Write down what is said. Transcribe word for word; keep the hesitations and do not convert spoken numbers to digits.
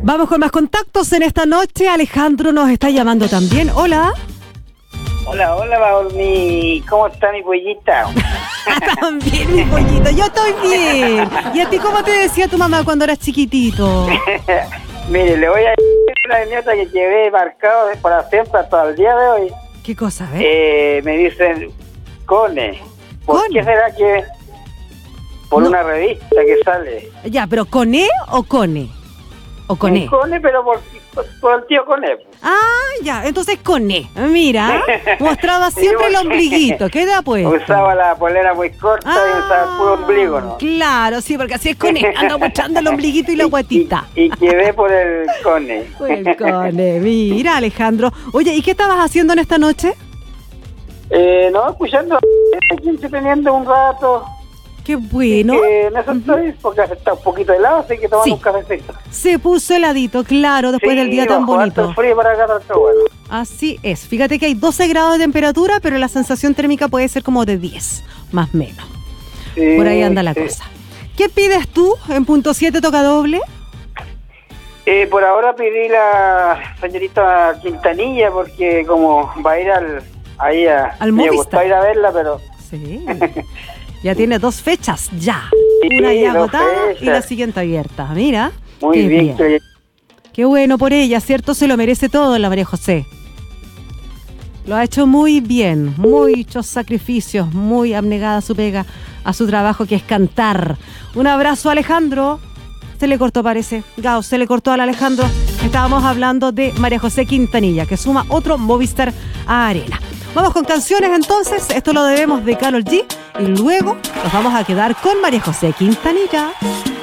Vamos con más contactos en esta noche. Alejandro nos está llamando también. Hola. Hola, hola, mi... ¿cómo está mi pollita? También, mi pollito, yo estoy bien. ¿Y a ti cómo te decía tu mamá cuando eras chiquitito? Mire, le voy a decir una anécdota que llevé marcado para siempre hasta el día de hoy. ¿Qué cosa, eh? eh me dicen Cone. ¿Por ¿Cone? qué será que...? Por No. una revista que sale. Ya, pero ¿Cone o Cone? ¿O Cone? Cone, pero por, por, por el tío Cone. Ah, ya, entonces Cone. Mira, mostraba siempre el ombliguito. ¿Qué edad pues? Usaba la polera muy corta ah, y usaba el puro ombligo, ¿no? Claro, sí, porque así es Cone. Anda mostrando el ombliguito y la guatita. Y, y, y quedé por el Cone. Por el Cone, mira, Alejandro. Oye, ¿y qué estabas haciendo en esta noche? Eh, no, escuchando, aquí entreteniendo un rato. Qué bueno. Eh, en eso estoy, porque está un poquito helado, así que tomando Sí. un cafecito. Se puso heladito, claro, después Sí, del día tan bajo harto bonito. frío para acá, está bueno. Así es. Fíjate que hay doce grados de temperatura, pero la sensación térmica puede ser como de diez, más o menos. Sí, Por ahí anda la sí. cosa. ¿Qué pides tú en punto siete toca doble? Eh, por ahora pedí la señorita Quintanilla, porque como va a ir al, ahí a... Al me Movistar. gustó ir a verla, pero... Sí. Ya tiene dos fechas, ya. Sí, Una ya dos agotada fechas. y la siguiente abierta. Mira. Muy qué bien. que- Qué bueno por ella, ¿cierto? Se lo merece todo la María José. Lo ha hecho muy bien, muchos sacrificios, muy abnegada a su pega, a su trabajo que es cantar. Un abrazo, Alejandro. Se le cortó, parece. Gao, se le cortó al Alejandro. Estábamos hablando de María José Quintanilla, que suma otro Movistar a Arena. Vamos con canciones entonces. Esto lo debemos de Karol G. Y luego nos vamos a quedar con María José Quintanilla.